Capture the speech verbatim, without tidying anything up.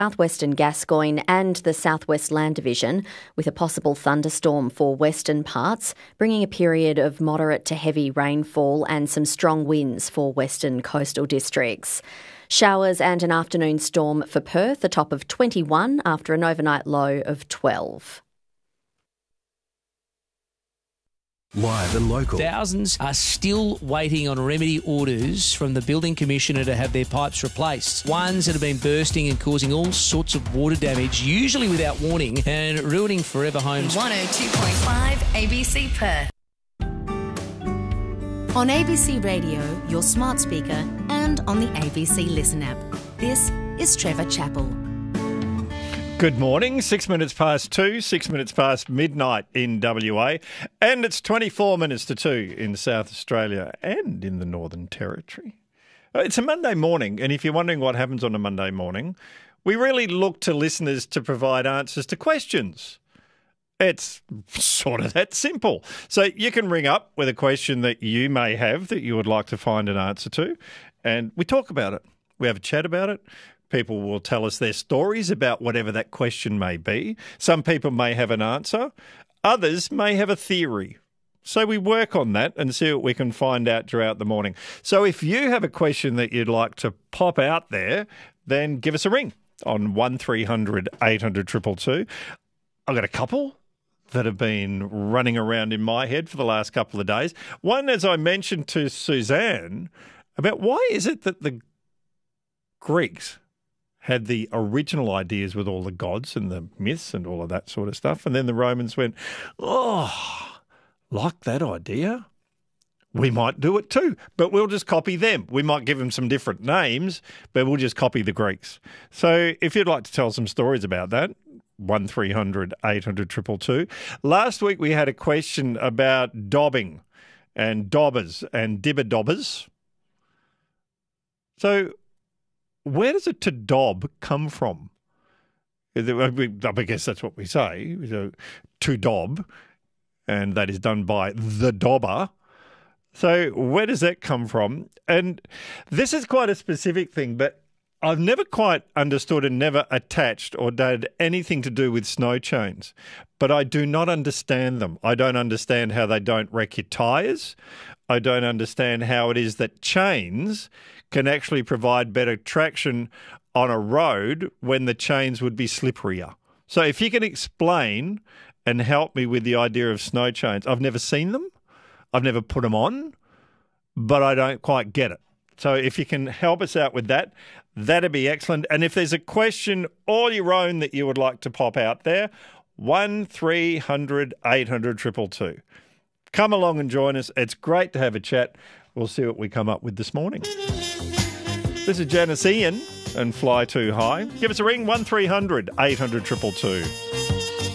Southwestern Gascoyne and the Southwest Land Division, with a possible thunderstorm for western parts, bringing a period of moderate to heavy rainfall and some strong winds for western coastal districts. Showers and an afternoon storm for Perth, a top of twenty-one after an overnight low of twelve. Live and local. Thousands are still waiting on remedy orders from the Building Commissioner to have their pipes replaced. Ones that have been bursting and causing all sorts of water damage, usually without warning, and ruining forever homes. one oh two point five A B C Perth. On A B C Radio, your smart speaker, and on the A B C Listen app. This is Trevor Chappell. Good morning, six minutes past two, six minutes past midnight in W A, and it's twenty-four minutes to two in South Australia and in the Northern Territory. It's a Monday morning, and if you're wondering what happens on a Monday morning, we really look to listeners to provide answers to questions. It's sort of that simple. So you can ring up with a question that you may have that you would like to find an answer to, and we talk about it. We have a chat about it. People will tell us their stories about whatever that question may be. Some people may have an answer. Others may have a theory. So we work on that and see what we can find out throughout the morning. So if you have a question that you'd like to pop out there, then give us a ring on one three hundred eight hundred two two two. I've got a couple that have been running around in my head for the last couple of days. One, as I mentioned to Suzanne, about why is it that the Greeks had the original ideas with all the gods and the myths and all of that sort of stuff. And then the Romans went, oh, like that idea? We might do it too, but we'll just copy them. We might give them some different names, but we'll just copy the Greeks. So if you'd like to tell some stories about that, one three hundred eight hundred two two two. Last week we had a question about dobbing and dobbers and dibber-dobbers. So where does a to dob come from? I guess that's what we say, to dob, and that is done by the dobber. So where does that come from? And this is quite a specific thing, but I've never quite understood and never attached or had anything to do with snow chains, but I do not understand them. I don't understand how they don't wreck your tyres. I don't understand how it is that chains can actually provide better traction on a road when the chains would be slipperier. So if you can explain and help me with the idea of snow chains, I've never seen them, I've never put them on, but I don't quite get it. So if you can help us out with that, that'd be excellent. And if there's a question all your own that you would like to pop out there, one three hundred eight hundred two two two. Come along and join us. It's great to have a chat. We'll see what we come up with this morning. This is Janice Ian and Fly Too High. Give us a ring, one three hundred eight hundred two two two.